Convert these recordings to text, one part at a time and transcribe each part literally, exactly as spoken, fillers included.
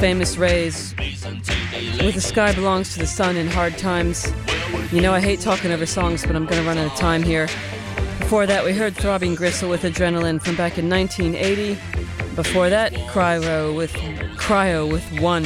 Famous Rays with The Sky Belongs to the Sun in Hard Times. You know I hate talking over songs, but I'm going to run out of time here. Before that, we heard Throbbing Gristle with Adrenaline from back in nineteen eighty. Before that, Cryo with Cryo with One.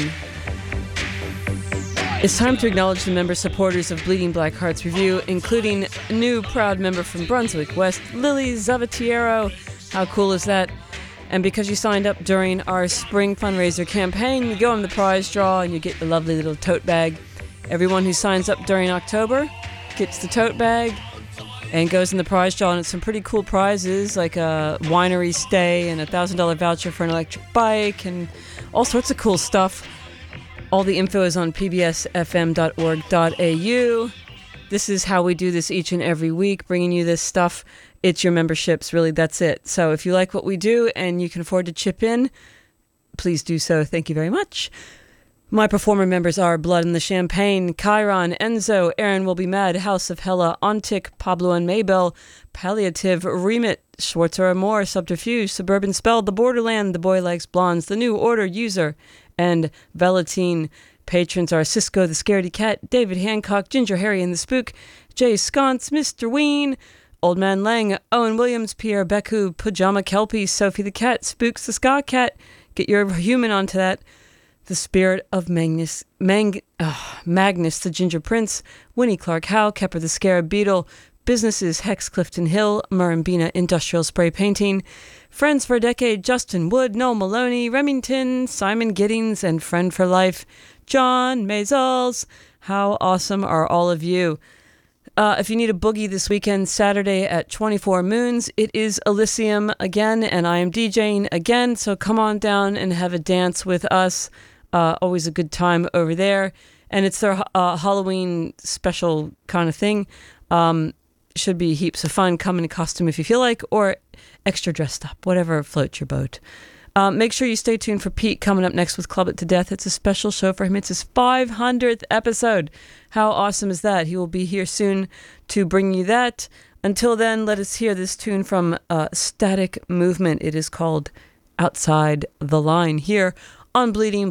It's time to acknowledge the member supporters of Bleeding Black Hearts Review, including a new proud member from Brunswick West, Lily Zavatiero. How cool is that? And because you signed up during our spring fundraiser campaign, you go on the prize draw and you get the lovely little tote bag. Everyone who signs up during October gets the tote bag and goes in the prize draw, and it's some pretty cool prizes like a winery stay and a one thousand dollars voucher for an electric bike and all sorts of cool stuff. All the info is on p b s f m dot org dot a u. This is how we do this each and every week, bringing you this stuff. It's your memberships, really, that's it. So if you like what we do and you can afford to chip in, please do so. Thank you very much. My performer members are Blood in the Champagne, Chiron, Enzo, Aaron Will Be Mad, House of Hella, Ontic, Pablo and Maybell, Palliative, Remit, Schwarzer Amore, Subterfuge, Suburban Spell, The Borderland, The Boy Likes Blondes, The New Order, User, and Velatine. Patrons are Cisco the Scaredy Cat, David Hancock, Ginger Harry and the Spook, Jay Sconce, Mister Ween, Old Man Lang, Owen Williams, Pierre Beku, Pajama Kelpie, Sophie the Cat, Spooks the Ska Cat. Get your human onto that. The Spirit of Magnus, Mang, oh, Magnus the Ginger Prince, Winnie Clark Howe, Kepper the Scarab Beetle, Businesses Hex Clifton Hill, Murrumbina Industrial Spray Painting, Friends for a Decade, Justin Wood, Noel Maloney, Remington, Simon Giddings, and Friend for Life, John Maisels. How awesome are all of you? Uh, if you need a boogie this weekend, Saturday at twenty-four Moons, it is Elysium again, and I am DJing again, so come on down and have a dance with us. Uh, always a good time over there. And it's their uh, Halloween special kind of thing. Um, should be heaps of fun. Come in a costume if you feel like, or extra dressed up, whatever floats your boat. Um, make sure you stay tuned for Pete coming up next with Club It to Death. It's a special show for him. It's his five hundredth episode. How awesome is that? He will be here soon to bring you that. Until then, let us hear this tune from uh, Static Movement. It is called Outside the Line here on Bleeding